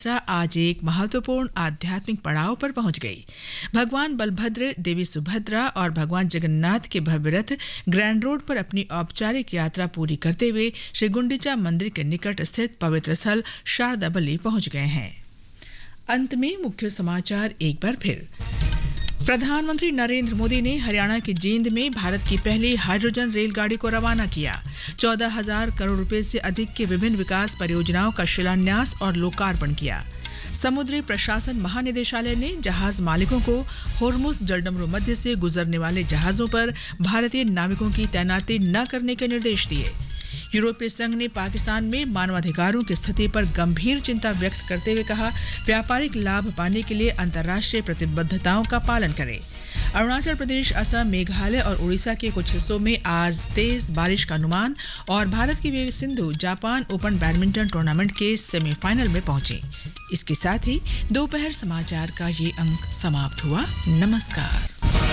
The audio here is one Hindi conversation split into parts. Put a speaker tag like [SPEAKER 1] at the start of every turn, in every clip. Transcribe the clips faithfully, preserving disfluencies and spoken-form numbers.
[SPEAKER 1] यात्रा आज एक महत्वपूर्ण आध्यात्मिक पड़ाव पर पहुंच गई। भगवान बलभद्र, देवी सुभद्रा और भगवान जगन्नाथ के भव्य रथ ग्रैंड रोड पर अपनी औपचारिक यात्रा पूरी करते हुए श्री गुंडीचा मंदिर के निकट स्थित पवित्र स्थल शारदा बली पहुंच गए हैं। अंत में मुख्य समाचार एक बार फिर। प्रधानमंत्री नरेंद्र मोदी ने हरियाणा के जींद में भारत की पहली हाइड्रोजन रेलगाड़ी को रवाना किया। चौदह हजार करोड़ रुपए से अधिक के विभिन्न विकास परियोजनाओं का शिलान्यास और लोकार्पण किया। समुद्री प्रशासन महानिदेशालय ने जहाज मालिकों को होर्मुज जलडमरू मध्य से गुजरने वाले जहाजों पर भारतीय नाविकों की तैनाती न करने के निर्देश दिए। यूरोपीय संघ ने पाकिस्तान में मानवाधिकारों की स्थिति पर गंभीर चिंता व्यक्त करते हुए कहा, व्यापारिक लाभ पाने के लिए अंतर्राष्ट्रीय प्रतिबद्धताओं का पालन करें। अरुणाचल प्रदेश, असम, मेघालय और उड़ीसा के कुछ हिस्सों में आज तेज बारिश का अनुमान और भारत की P V Sindhu Japan open badminton tournament के सेमीफाइनल में पहुंची। इसके साथ ही दोपहर समाचार का ये अंक समाप्त हुआ। नमस्कार।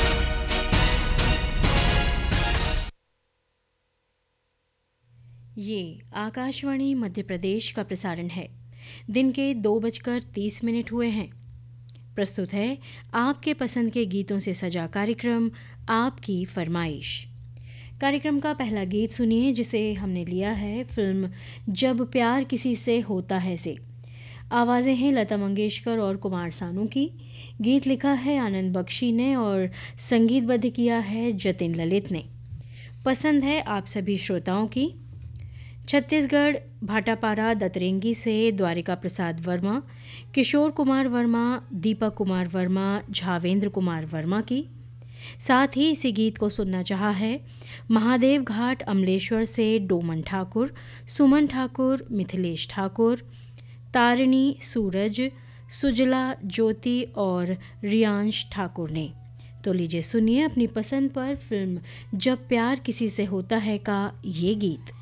[SPEAKER 2] ये आकाशवाणी मध्य प्रदेश का प्रसारण है। दिन के दो बजकर तीस मिनट हुए हैं। प्रस्तुत है आपके पसंद के गीतों से सजा कार्यक्रम आपकी फरमाइश। कार्यक्रम का पहला गीत सुनिए, जिसे हमने लिया है फिल्म जब प्यार किसी से होता है से। आवाज़ें हैं लता मंगेशकर और कुमार सानू की। गीत लिखा है आनंद बख्शी ने और संगीतबद्ध किया है जतिन ललित ने। पसंद है आप सभी श्रोताओं की। छत्तीसगढ़ भाटापारा दतरेंगी से द्वारिका प्रसाद वर्मा, किशोर कुमार वर्मा, दीपक कुमार वर्मा, झावेंद्र कुमार वर्मा की। साथ ही इसी गीत को सुनना चाहा है महादेव घाट अमलेश्वर से डोमन ठाकुर, सुमन ठाकुर, मिथिलेश ठाकुर, तारिणी, सूरज, सुजला, ज्योति और रियांश ठाकुर ने। तो लीजिए सुनिए अपनी पसंद पर फिल्म जब प्यार किसी से होता है का ये गीत।